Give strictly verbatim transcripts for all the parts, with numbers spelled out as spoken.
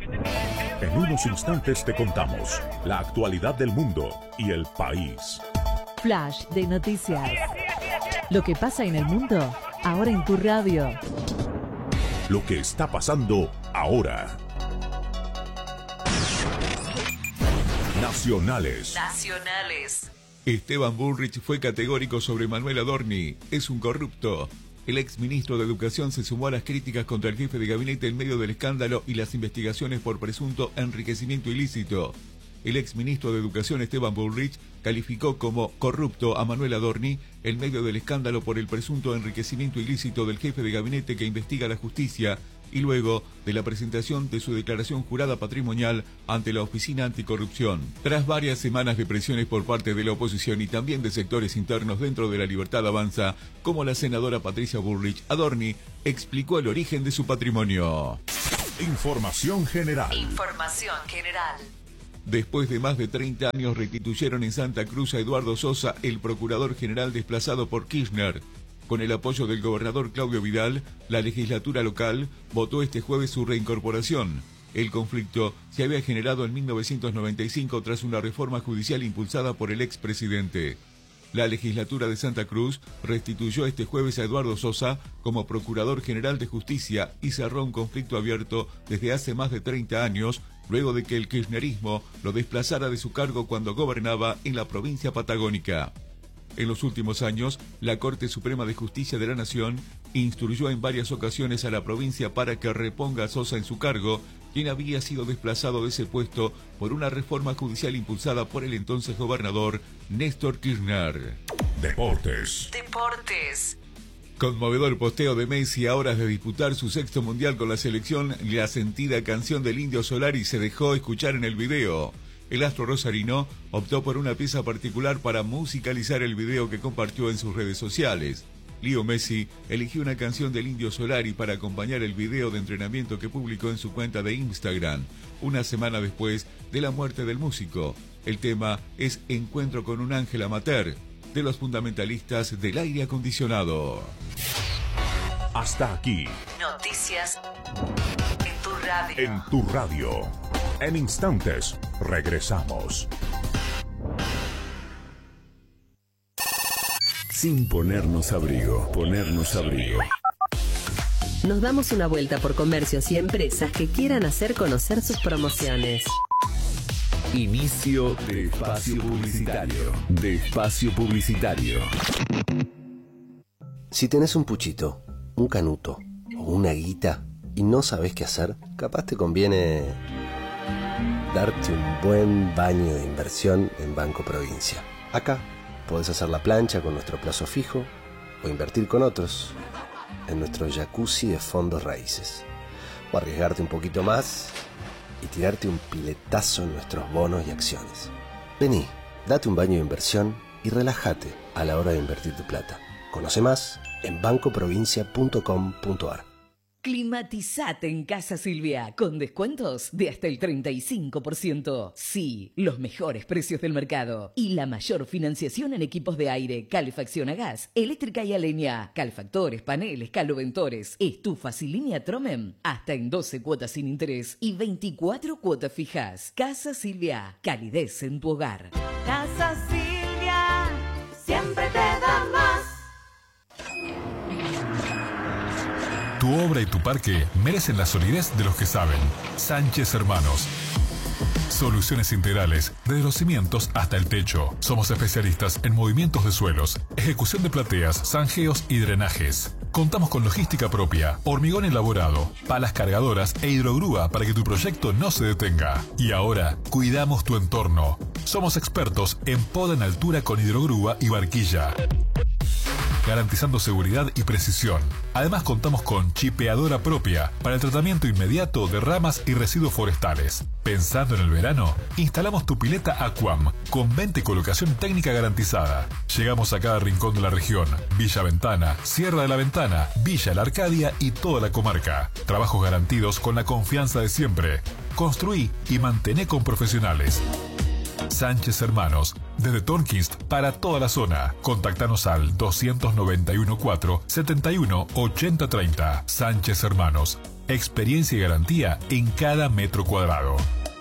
En unos instantes te contamos la actualidad del mundo y el país. Flash de noticias. Lo que pasa en el mundo, ahora en tu radio. Lo que está pasando ahora. Nacionales. Nacionales. Esteban Bullrich fue categórico sobre Manuel Adorni. Es un corrupto. El ex ministro de Educación se sumó a las críticas contra el jefe de gabinete en medio del escándalo y las investigaciones por presunto enriquecimiento ilícito. El ex ministro de Educación Esteban Bullrich calificó como corrupto a Manuel Adorni en medio del escándalo por el presunto enriquecimiento ilícito del jefe de gabinete que investiga la justicia y luego de la presentación de su declaración jurada patrimonial ante la Oficina Anticorrupción. Tras varias semanas de presiones por parte de la oposición y también de sectores internos dentro de la Libertad Avanza, como la senadora Patricia Bullrich, Adorni explicó el origen de su patrimonio. Información general. Información general. Después de más de treinta años restituyeron en Santa Cruz a Eduardo Sosa, el procurador general desplazado por Kirchner. Con el apoyo del gobernador Claudio Vidal, la legislatura local votó este jueves su reincorporación. El conflicto se había generado en mil novecientos noventa y cinco tras una reforma judicial impulsada por el expresidente. La legislatura de Santa Cruz restituyó este jueves a Eduardo Sosa como Procurador General de Justicia y cerró un conflicto abierto desde hace más de treinta años, luego de que el kirchnerismo lo desplazara de su cargo cuando gobernaba en la provincia patagónica. En los últimos años, la Corte Suprema de Justicia de la Nación instruyó en varias ocasiones a la provincia para que reponga a Sosa en su cargo, quien había sido desplazado de ese puesto por una reforma judicial impulsada por el entonces gobernador Néstor Kirchner. Deportes. Deportes. Conmovedor posteo de Messi a horas de disputar su sexto mundial con la selección, la sentida canción del Indio Solari se dejó escuchar en el video. El astro rosarino optó por una pieza particular para musicalizar el video que compartió en sus redes sociales. Leo Messi eligió una canción del Indio Solari para acompañar el video de entrenamiento que publicó en su cuenta de Instagram, una semana después de la muerte del músico. El tema es Encuentro con un ángel amateur, de los fundamentalistas del aire acondicionado. Hasta aquí. Noticias en tu radio. En tu radio. En instantes, regresamos. Sin ponernos abrigo, ponernos abrigo. Nos damos una vuelta por comercios y empresas que quieran hacer conocer sus promociones. Inicio de espacio publicitario. De espacio publicitario. Si tenés un puchito, un canuto o una guita y no sabés qué hacer, capaz te conviene darte un buen baño de inversión en Banco Provincia. Acá podés hacer la plancha con nuestro plazo fijo o invertir con otros en nuestro jacuzzi de fondos raíces. O arriesgarte un poquito más y tirarte un piletazo en nuestros bonos y acciones. Vení, date un baño de inversión y relájate a la hora de invertir tu plata. Conoce más en banco provincia punto com punto ar. Climatizate en Casa Silvia, con descuentos de hasta el treinta y cinco por ciento. Sí, los mejores precios del mercado y la mayor financiación en equipos de aire, calefacción a gas, eléctrica y a leña, calefactores, paneles, caloventores, estufas y línea Tromem, hasta en doce cuotas sin interés y veinticuatro cuotas fijas. Casa Silvia, calidez en tu hogar. Casa Silvia, siempre te da más. Tu obra y tu parque merecen la solidez de los que saben. Sánchez Hermanos. Soluciones integrales, desde los cimientos hasta el techo. Somos especialistas en movimientos de suelos, ejecución de plateas, zanjeos y drenajes. Contamos con logística propia, hormigón elaborado, palas cargadoras e hidrogrúa para que tu proyecto no se detenga. Y ahora, cuidamos tu entorno. Somos expertos en poda en altura con hidrogrúa y barquilla, garantizando seguridad y precisión. Además contamos con chipeadora propia para el tratamiento inmediato de ramas y residuos forestales. Pensando en el verano, instalamos tu pileta Aquam con venta y colocación técnica garantizada. Llegamos a cada rincón de la región: Villa Ventana, Sierra de la Ventana, Villa La Arcadia y toda la comarca. Trabajos garantidos con la confianza de siempre. Construí y mantené con profesionales. Sánchez Hermanos, desde Tonkins para toda la zona. Contactanos al dos nueve uno cuatro, siete uno, ocho cero tres cero. Sánchez Hermanos, Experiencia y garantía en cada metro cuadrado.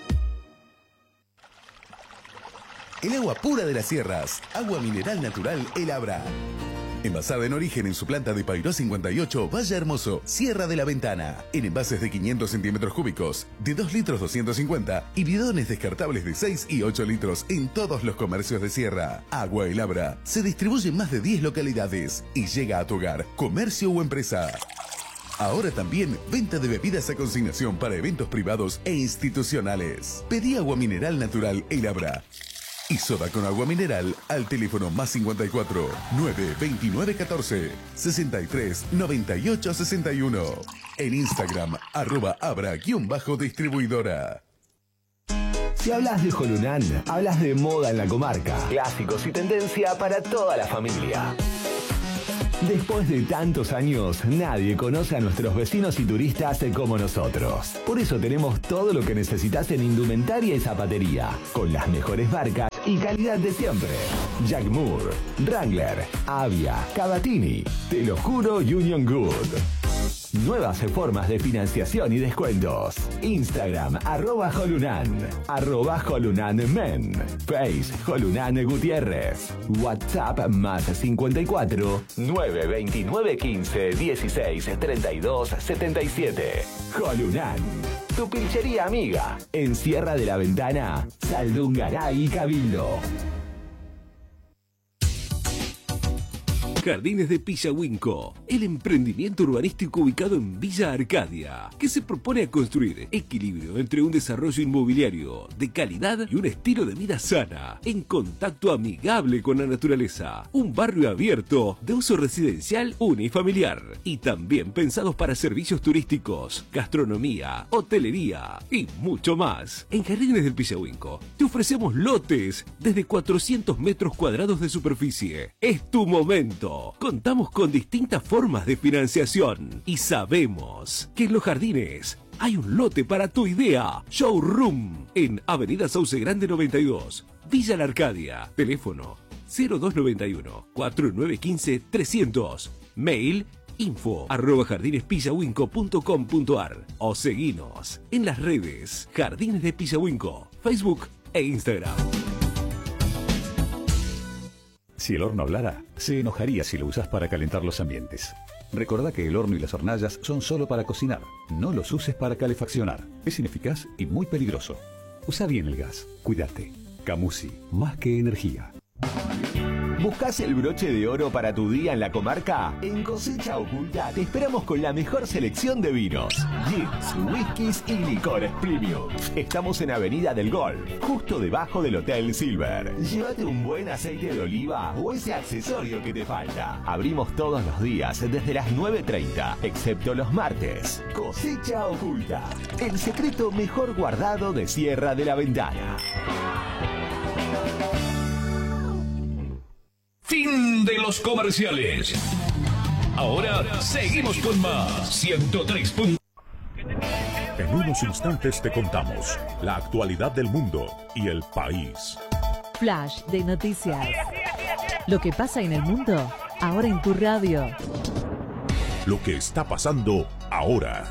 El agua pura de las sierras. Agua mineral natural El Abra. Envasada en origen en su planta de Pairó cincuenta y ocho, Valle Hermoso, Sierra de la Ventana. En envases de quinientos centímetros cúbicos, de dos litros doscientos cincuenta y bidones descartables de seis y ocho litros en todos los comercios de Sierra. Agua El Abra se distribuye en más de diez localidades y llega a tu hogar, comercio o empresa. Ahora también venta de bebidas a consignación para eventos privados e institucionales. Pedí agua mineral natural El Abra y soda con agua mineral al teléfono más cincuenta y cuatro, nueve veintinueve catorce, sesenta y tres noventa y ocho sesenta y uno. En Instagram, arroba abra-distribuidora. Si hablas de Jolunán, hablas de moda en la comarca. Clásicos y tendencia para toda la familia. Después de tantos años, nadie conoce a nuestros vecinos y turistas como nosotros. Por eso tenemos todo lo que necesitas en indumentaria y zapatería, con las mejores marcas y calidad de siempre. Jack Moore, Wrangler, Avia, Cavatini, Te lo juro, Union Good. Nuevas formas de financiación y descuentos. Instagram, arroba Jolunan, arroba Jolunan Men, Face, Jolunan Gutiérrez, WhatsApp más cincuenta y cuatro, nueve veintinueve quince dieciséis treinta y dos setenta y siete. Jolunan, tu pilchería amiga, en Sierra de la Ventana, Saldungaray y Cabildo. Jardines de Pillahuinco, el emprendimiento urbanístico ubicado en Villa Arcadia, que se propone a construir equilibrio entre un desarrollo inmobiliario de calidad y un estilo de vida sana, en contacto amigable con la naturaleza. Un barrio abierto de uso residencial unifamiliar y también pensados para servicios turísticos, gastronomía, hotelería y mucho más. En Jardines del Pillahuinco te ofrecemos lotes desde cuatrocientos metros cuadrados de superficie. Es tu momento. Contamos con distintas formas de financiación y sabemos que en Los Jardines hay un lote para tu idea. Showroom en Avenida Sauce Grande noventa y dos, Villa La Arcadia. Teléfono cero dos nueve uno, cuatro nueve uno cinco, trescientos. Mail info arroba jardinespillahuinco punto com punto ar o seguinos en las redes Jardines de Pillahuinco, Facebook e Instagram. Si el horno hablara, se enojaría si lo usas para calentar los ambientes. Recordá que el horno y las hornallas son solo para cocinar. No los uses para calefaccionar. Es ineficaz y muy peligroso. Usa bien el gas. Cuídate. Camusi, más que energía. ¿Buscas el broche de oro para tu día en la comarca? En Cosecha Oculta te esperamos con la mejor selección de vinos, gins, whiskies y licores premium. Estamos en Avenida del Golf, justo debajo del Hotel Silver. Llévate un buen aceite de oliva o ese accesorio que te falta. Abrimos todos los días desde las nueve treinta, excepto los martes. Cosecha Oculta, el secreto mejor guardado de Sierra de la Ventana. Fin de los comerciales. Ahora seguimos con más ciento tres. En unos instantes te contamos la actualidad del mundo y el país. Flash de noticias. Lo que pasa en el mundo, ahora en tu radio. Lo que está pasando ahora.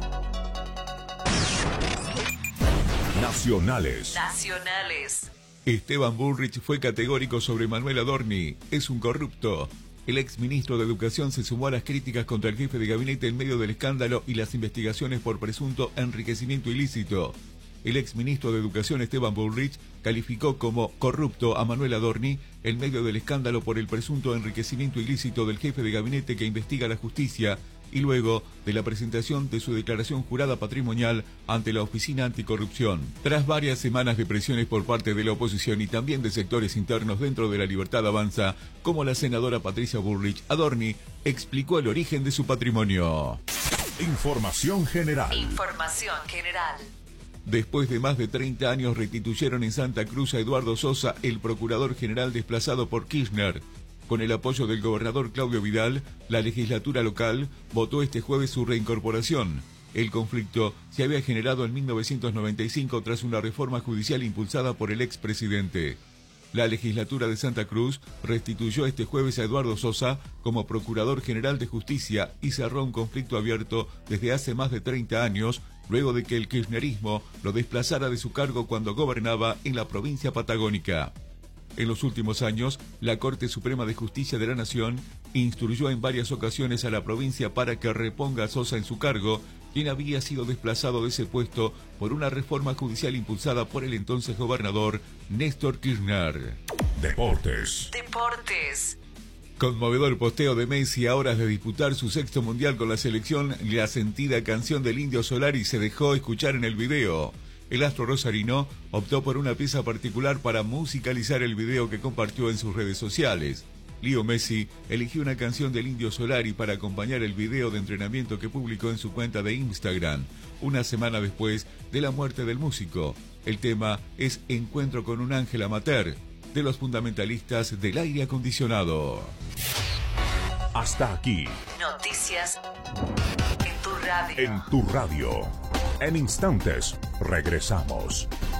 Nacionales. Nacionales. Esteban Bullrich fue categórico sobre Manuel Adorni. Es un corrupto. El ex ministro de Educación se sumó a las críticas contra el jefe de gabinete en medio del escándalo y las investigaciones por presunto enriquecimiento ilícito. El ex ministro de Educación Esteban Bullrich calificó como corrupto a Manuel Adorni en medio del escándalo por el presunto enriquecimiento ilícito del jefe de gabinete que investiga la justicia y luego de la presentación de su declaración jurada patrimonial ante la Oficina Anticorrupción. Tras varias semanas de presiones por parte de la oposición y también de sectores internos dentro de la Libertad Avanza, como la senadora Patricia Bullrich, Adorni explicó el origen de su patrimonio. Información general. Información general. Después de más de treinta años restituyeron en Santa Cruz a Eduardo Sosa, el procurador general desplazado por Kirchner. Con el apoyo del gobernador Claudio Vidal, la legislatura local votó este jueves su reincorporación. El conflicto se había generado en mil novecientos noventa y cinco tras una reforma judicial impulsada por el expresidente. La legislatura de Santa Cruz restituyó este jueves a Eduardo Sosa como Procurador General de Justicia y cerró un conflicto abierto desde hace más de treinta años, luego de que el kirchnerismo lo desplazara de su cargo cuando gobernaba en la provincia patagónica. En los últimos años, la Corte Suprema de Justicia de la Nación instruyó en varias ocasiones a la provincia para que reponga a Sosa en su cargo, quien había sido desplazado de ese puesto por una reforma judicial impulsada por el entonces gobernador Néstor Kirchner. Deportes. Deportes. Conmovedor posteo de Messi a horas de disputar su sexto mundial con la selección. La sentida canción del Indio Solari se dejó escuchar en el video. El astro rosarino optó por una pieza particular para musicalizar el video que compartió en sus redes sociales. Leo Messi eligió una canción del Indio Solari para acompañar el video de entrenamiento que publicó en su cuenta de Instagram, una semana después de la muerte del músico. El tema es Encuentro con un ángel amateur, de los fundamentalistas del aire acondicionado. Hasta aquí. Noticias en tu radio. En tu radio. En instantes, regresamos.